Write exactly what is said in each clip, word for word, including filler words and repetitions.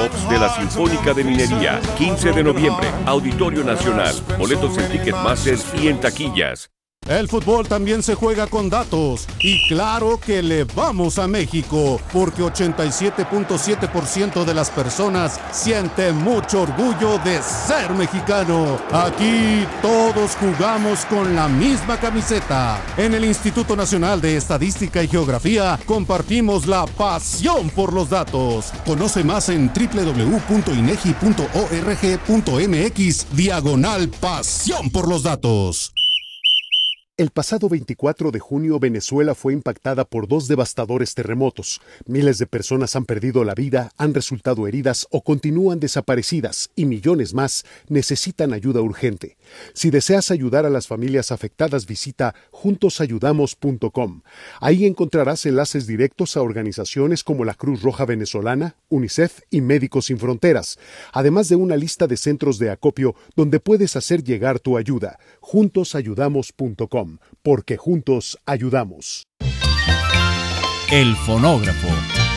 Vox de la Sinfónica de Minería, quince de noviembre, Auditorio Nacional. Boletos en Ticketmaster y en taquillas. El fútbol también se juega con datos y claro que le vamos a México porque ochenta y siete punto siete por ciento de las personas siente mucho orgullo de ser mexicano. Aquí todos jugamos con la misma camiseta. En el Instituto Nacional de Estadística y Geografía compartimos la pasión por los datos. Conoce más en doble u doble u doble u punto inegi punto org punto mx diagonal pasión por los datos. El pasado veinticuatro de junio, Venezuela fue impactada por dos devastadores terremotos. Miles de personas han perdido la vida, han resultado heridas o continúan desaparecidas y millones más necesitan ayuda urgente. Si deseas ayudar a las familias afectadas, visita juntos ayudamos punto com. Ahí encontrarás enlaces directos a organizaciones como la Cruz Roja Venezolana, UNICEF y Médicos Sin Fronteras, además de una lista de centros de acopio donde puedes hacer llegar tu ayuda. juntos ayudamos punto com. Porque juntos ayudamos. El fonógrafo.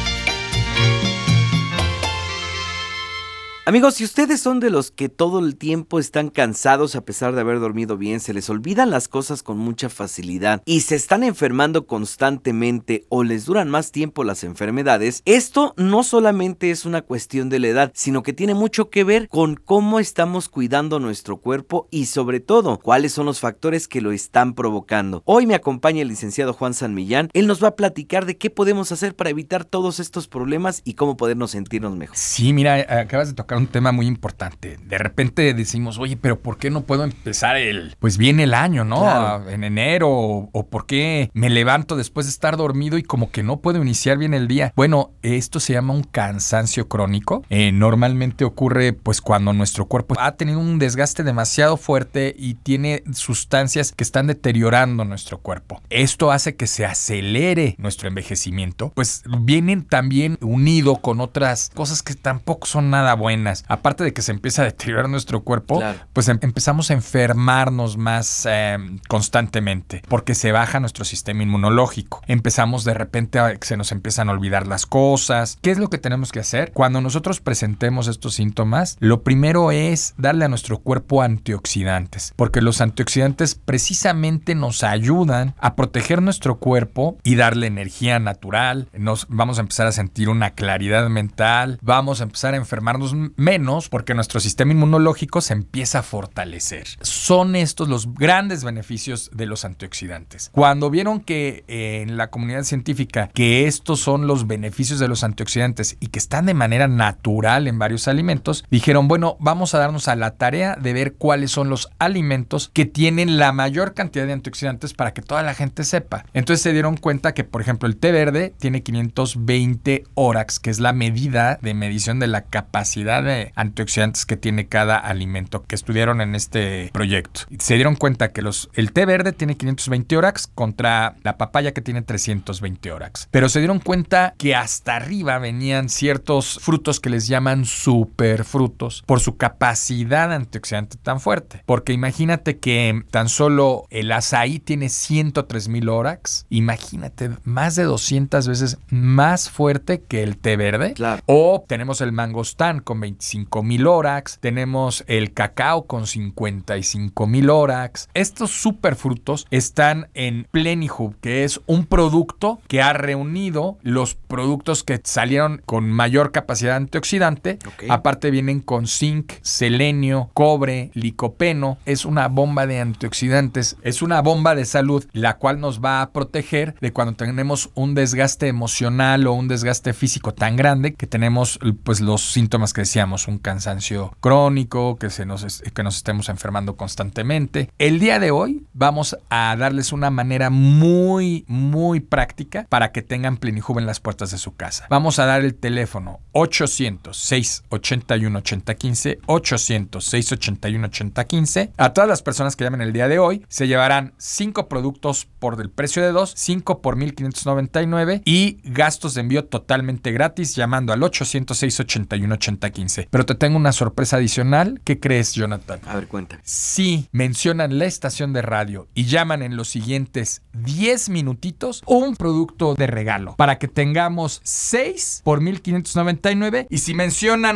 Amigos, si ustedes son de los que todo el tiempo están cansados a pesar de haber dormido bien, se les olvidan las cosas con mucha facilidad y se están enfermando constantemente o les duran más tiempo las enfermedades, esto no solamente es una cuestión de la edad, sino que tiene mucho que ver con cómo estamos cuidando nuestro cuerpo y sobre todo, cuáles son los factores que lo están provocando. Hoy me acompaña el licenciado Juan San Millán. Él nos va a platicar de qué podemos hacer para evitar todos estos problemas y cómo podernos sentirnos mejor. Sí, mira, acabas de tocar un tema muy importante. De repente decimos, oye, pero ¿por qué no puedo empezar el, pues bien el año, ¿no? Claro. En enero, o, o ¿por qué me levanto después de estar dormido y como que no puedo iniciar bien el día? Bueno, esto se llama un cansancio crónico. Eh, normalmente ocurre pues cuando nuestro cuerpo ha tenido un desgaste demasiado fuerte y tiene sustancias que están deteriorando nuestro cuerpo. Esto hace que se acelere nuestro envejecimiento, pues vienen también unido con otras cosas que tampoco son nada buenas. Aparte de que se empieza a deteriorar nuestro cuerpo, claro, pues em- empezamos a enfermarnos más eh, constantemente porque se baja nuestro sistema inmunológico. Empezamos de repente a que se nos empiezan a olvidar las cosas. ¿Qué es lo que tenemos que hacer? Cuando nosotros presentemos estos síntomas, lo primero es darle a nuestro cuerpo antioxidantes, porque los antioxidantes precisamente nos ayudan a proteger nuestro cuerpo y darle energía natural. Nos vamos a empezar a sentir una claridad mental, vamos a empezar a enfermarnos menos porque nuestro sistema inmunológico se empieza a fortalecer. Son estos los grandes beneficios de los antioxidantes. Cuando vieron que eh, en la comunidad científica que estos son los beneficios de los antioxidantes y que están de manera natural en varios alimentos, dijeron, bueno, vamos a darnos a la tarea de ver cuáles son los alimentos que tienen la mayor cantidad de antioxidantes para que toda la gente sepa. Entonces se dieron cuenta que, por ejemplo, el té verde tiene quinientos veinte ORACs, que es la medida de medición de la capacidad de antioxidantes que tiene cada alimento que estudiaron en este proyecto. Se dieron cuenta que los, el té verde tiene quinientos veinte ORACs contra la papaya que tiene trescientos veinte ORACs. Pero se dieron cuenta que hasta arriba venían ciertos frutos que les llaman superfrutos por su capacidad antioxidante tan fuerte. Porque imagínate que tan solo el azaí tiene ciento tres mil ORACs. Imagínate, más de doscientas veces más fuerte que el té verde. Claro. O tenemos el mangostán con veinticinco mil ORACs, tenemos el cacao con cincuenta y cinco mil ORACs. Estos superfrutos están en Plenihub, que es un producto que ha reunido los productos que salieron con mayor capacidad antioxidante. Okay. Aparte vienen con zinc, selenio, cobre, licopeno. Es una bomba de antioxidantes, es una bomba de salud, la cual nos va a proteger de cuando tenemos un desgaste emocional o un desgaste físico tan grande que tenemos pues los síntomas que decíamos, un cansancio crónico, que, se nos, que nos estemos enfermando constantemente. El día de hoy vamos a darles una manera muy, muy práctica para que tengan Plenihub en las puertas de su casa. Vamos a dar el teléfono ochocientos, seiscientos ochenta y uno, ochenta quince, ochocientos, seiscientos ochenta y uno, ochenta quince. A todas las personas que llamen el día de hoy se llevarán cinco productos por el precio de dos, cinco por mil quinientos noventa y nueve y gastos de envío totalmente gratis llamando al ochocientos, seiscientos ochenta y uno, ochenta quince. Pero te tengo una sorpresa adicional. ¿Qué crees, Jonathan? A ver, cuéntame. Si mencionan la estación de radio y llaman en los siguientes diez minutitos, un producto de regalo para que tengamos seis por mil quinientos noventa y nueve. Y si mencionan